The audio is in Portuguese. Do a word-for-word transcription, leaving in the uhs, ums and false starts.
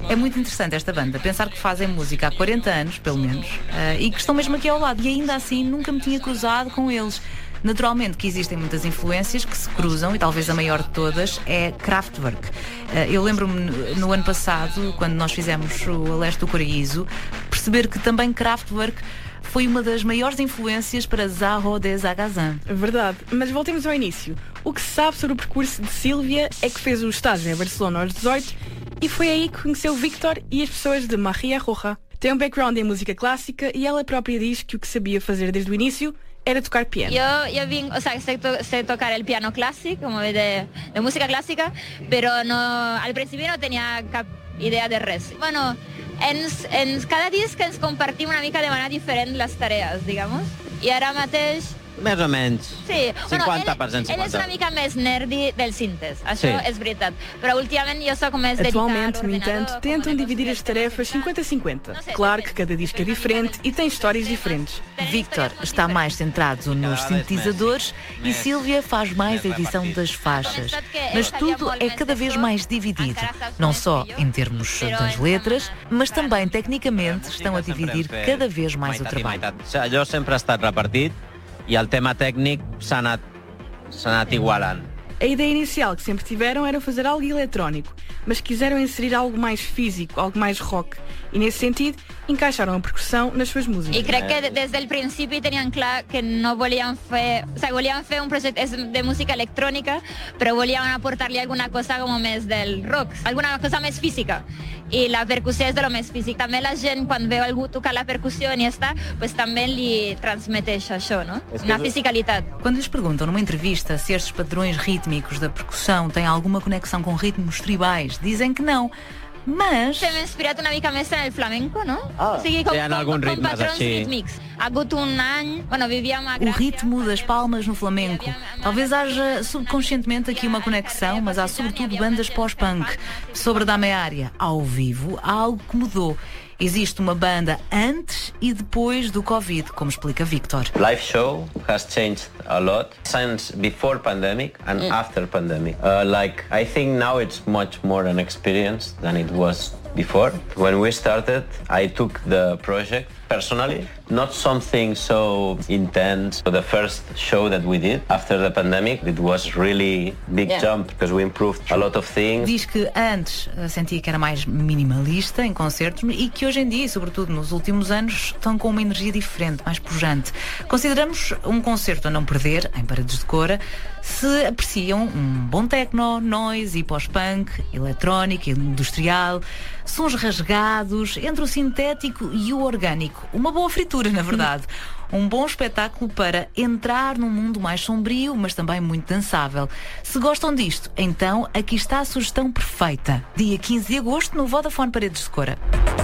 É muito interessante esta banda, pensar que fazem música há quarenta anos, pelo menos, uh, e que estão mesmo aqui ao lado, e ainda assim nunca me tinha cruzado com eles. Naturalmente que existem muitas influências que se cruzam e talvez a maior de todas é Kraftwerk. Eu lembro-me no ano passado, quando nós fizemos o A Leste do Paraíso, perceber que também Kraftwerk foi uma das maiores influências para Zaho de Zagazan. Verdade, mas voltemos ao início. O que se sabe sobre o percurso de Sílvia é que fez o estágio em Barcelona aos dezoito e foi aí que conheceu o Víctor e as pessoas de Maria Roja. Tem um background em música clássica e ela própria diz que o que sabia fazer desde o início era tocar piano. Yo, yo vim, o sea, sé, to, sé tocar el piano clásico, como de, de música clásica, pero no, al principio no tenía cap idea de res. Bueno, ens, ens, cada disc ens compartim una mica de manera diferent les tarees, digamos, i ara mateix... Més o menys. Sí, cinquanta per cent, bueno, ell, ell és una mica més nerdy del sintes, això sí. és veritat. Però últimament jo sóc més dedicar Atualmente, no entanto, tentam dividir as tarefas cinquenta a cinquenta. Claro que cada disco é diferente e tem histórias diferentes. Victor está mais centrado nos sintetizadores e Sílvia faz mais a edição das faixas. Mas tudo é cada vez mais dividido, não só em termos das letras, mas também tecnicamente estão a dividir cada vez mais o trabalho. Allò sempre ha estat repartit e el tema tècnic s'ha anat, s'ha anat igualant. A ideia inicial que sempre tiveram era fazer algo eletrónico, mas quiseram inserir algo mais físico, algo mais rock. E nesse sentido, encaixaram a percussão nas suas músicas. I crec que des del principi tenien clar que no volien fer... O sigui, volien fer un projecte de música electrònica, però volien aportar-li alguna cosa com més del rock, alguna cosa més física. I la percussió és de lo més físic. També la gent, quan veu algú tocar la percussió i està, pues també li transmeteix això, no? Una fisicalitat. Quando lhes perguntam numa entrevista se estes padrões rítmicos da percussão têm alguma conexão com ritmos tribais, dizem que não. Mas... Hem inspirat una mica més en el flamenco, no? Ah, o sigui, com, hi ha com, alguns com ritmes patrons així. rítmics. Ha hagut un any... Bueno, vivíem a O Gràcia. ritmo das palmas no flamenco. Talvez haja subconscientemente aqui uma conexão, mas há sobretudo bandas pós-punk. Sobre Dame Área, ao vivo, há algo que mudou. Existe uma banda antes e depois do Covid, como explica Victor. Live show has changed a lot since before pandemic and mm. after pandemic. Uh, like, I think now it's much more an experience than it was before. When we started, I took the project personally, not something so intense. So the first show that we did after the pandemic, it was really big yeah. jump because we improved a lot of things. Diz que antes sentia que era mais minimalista em concertos e que hoje em dia, e sobretudo nos últimos anos, estão com uma energia diferente, mais pujante. Consideramos um concerto a não perder, em Paredes de Cora, se apreciam um bom techno, noise e pós-punk, eletrónico, industrial, sons rasgados entre o sintético e o orgânico. Uma boa fritura, na verdade. Um bom espetáculo para entrar num mundo mais sombrio, mas também muito dançável. Se gostam disto, então aqui está a sugestão perfeita. Dia quinze de agosto no Vodafone Paredes de Cora.